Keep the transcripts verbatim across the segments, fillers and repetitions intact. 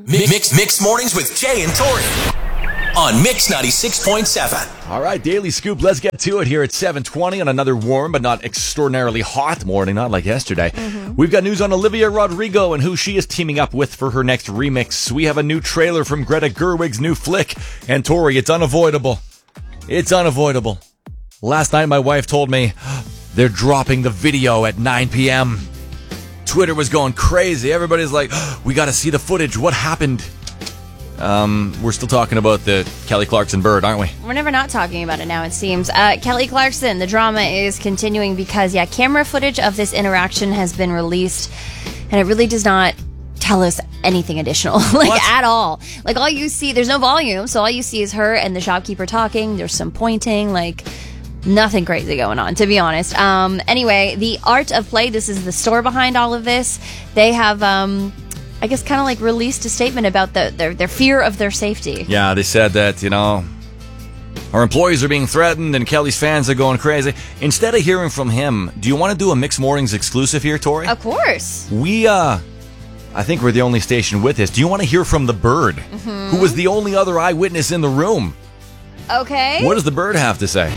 Mix Mix Mornings with Jay and Tori on Mix ninety-six point seven. All right, Daily Scoop, let's get to it here at seven twenty on another warm but not extraordinarily hot morning, not like yesterday. Mm-hmm. We've got news on Olivia Rodrigo and who she is teaming up with for her next remix. We have a new trailer from Greta Gerwig's new flick. And Tori, it's unavoidable. It's unavoidable. Last night my wife told me they're dropping the video at nine p.m. Twitter was going crazy. Everybody's like, oh, we got to see the footage. What happened? Um, we're still talking about the Kelly Clarkson bird, aren't we? We're never not talking about it now, it seems. Uh, Kelly Clarkson, the drama is continuing because, yeah, camera footage of this interaction has been released, and it really does not tell us anything additional, like, what? At all. Like, all you see, there's no volume, so all you see is her and the shopkeeper talking. There's some pointing, like... Nothing crazy going on, to be honest. Um, anyway, The Art of Play, this is the store behind all of this. They have, um, I guess, kind of like released a statement about the, their, their fear of their safety. Yeah, they said that, you know, our employees are being threatened and Kelly's fans are going crazy. Instead of hearing from him, do you want to do a Mixed Mornings exclusive here, Tori? Of course. We, uh, I think we're the only station with this. Do you want to hear from the bird, mm-hmm. who was the only other eyewitness in the room? Okay. What does the bird have to say?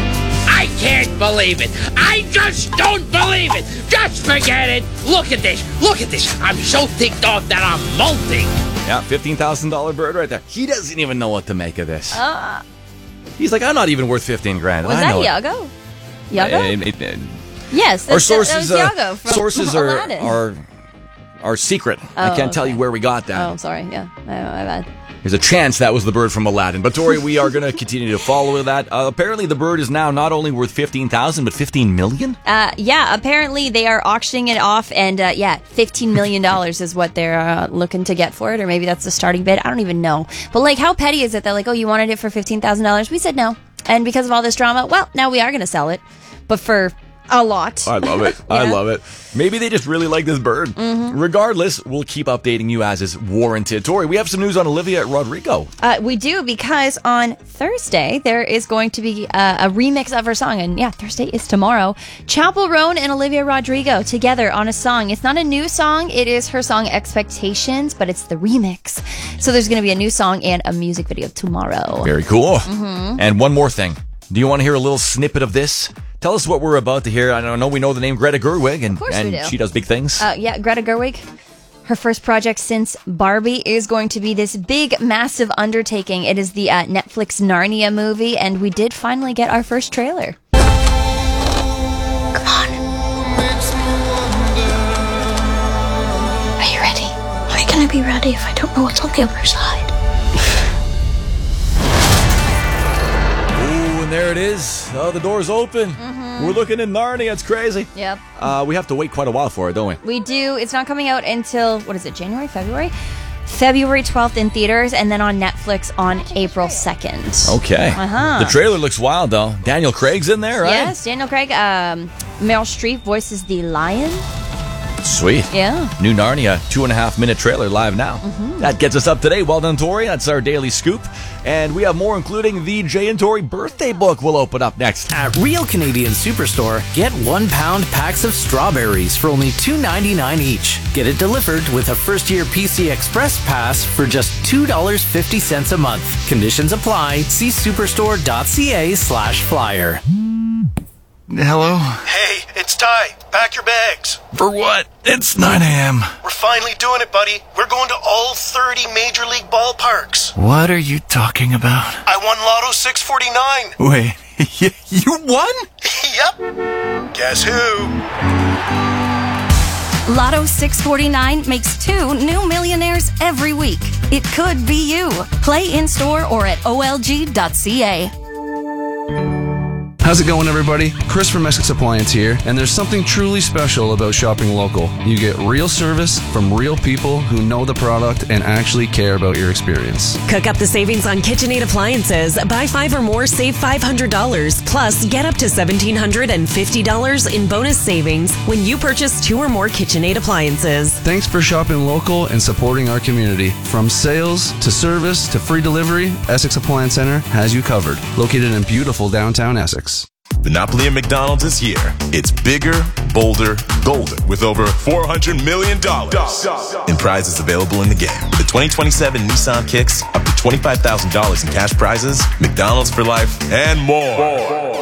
I can't believe it. I just don't believe it. Just forget it. Look at this. Look at this. I'm so ticked off that I'm molting. Yeah, fifteen thousand dollars bird right there. He doesn't even know what to make of this. Uh, He's like, I'm not even worth fifteen grand. Was I that know Iago? Iago? It, it, it, yes. Our sources, that was Iago uh, from sources are, Aladdin. are, are secret. I Oh, can't tell okay. you where we got that. Oh, I'm sorry. Yeah, my, my bad. There's a chance that was the bird from Aladdin. But, Tori, we are going to continue to follow that. Uh, apparently, the bird is now not only worth fifteen thousand dollars, but fifteen million dollars? Uh, yeah, apparently they are auctioning it off, and uh, yeah, fifteen million dollars is what they're uh, looking to get for it, or maybe that's the starting bid. I don't even know. But, like, how petty is it that, like, oh, you wanted it for fifteen thousand dollars? We said no. And because of all this drama, well, now we are going to sell it, but for a lot. I love it. Yeah. I love it. Maybe they just really like this bird. Mm-hmm. Regardless, we'll keep updating you as is warranted. Tori, we have some news on Olivia Rodrigo. Uh, we do, because on Thursday, there is going to be uh, a remix of her song. And yeah, Thursday is tomorrow. Chappell Roan and Olivia Rodrigo together on a song. It's not a new song. It is her song Expectations, but it's the remix. So there's going to be a new song and a music video tomorrow. Very cool. Mm-hmm. And one more thing. Do you want to hear a little snippet of this? Tell us what we're about to hear. I don't know we know the name Greta Gerwig, and, Of course and we do. she does big things. Uh, yeah, Greta Gerwig. Her first project since Barbie is going to be this big, massive undertaking. It is the uh, Netflix Narnia movie, and we did finally get our first trailer. Come on. Are you ready? How are you going to be ready if I don't know what's on the other side? Ooh, and there it is. Oh, the door's open. Mm-hmm. We're looking in Narnia. It's crazy. Yep. Uh, we have to wait quite a while for it, don't we? We do. It's not coming out until, what is it, January, February? February twelfth in theaters, and then on Netflix on April second. Okay. Uh-huh. The trailer looks wild, though. Daniel Craig's in there, right? Yes, Daniel Craig. Um, Meryl Streep voices the lion. Sweet. Yeah. New Narnia, two and a half minute trailer live now. Mm-hmm. That gets us up today. Well done, Tori. That's our daily scoop. And we have more, including the Jay and Tori birthday book will open up next. At Real Canadian Superstore, get one pound packs of strawberries for only two ninety-nine each. Get it delivered with a first year P C Express pass for just two dollars and fifty cents a month. Conditions apply. See superstore.ca slash flyer. Hello? Hey, it's Ty. Pack your bags. For what? It's nine a.m. We're finally doing it, buddy. We're going to all thirty Major League ballparks. What are you talking about? I won Lotto six forty-nine. Wait, you won? Yep. Guess who? Lotto six forty-nine makes two new millionaires every week. It could be you. Play in-store or at O L G dot C A. How's it going, everybody? Chris from Essex Appliance here, and there's something truly special about shopping local. You get real service from real people who know the product and actually care about your experience. Cook up the savings on KitchenAid appliances. Buy five or more, save five hundred dollars. Plus, get up to one thousand seven hundred fifty dollars in bonus savings when you purchase two or more KitchenAid appliances. Thanks for shopping local and supporting our community. From sales to service to free delivery, Essex Appliance Center has you covered. Located in beautiful downtown Essex. Monopoly at McDonald's is here. It's bigger, bolder, golden, with over four hundred million dollars in prizes available in the game. The twenty twenty-seven Nissan Kicks, up to twenty-five thousand dollars in cash prizes, McDonald's for life, and more.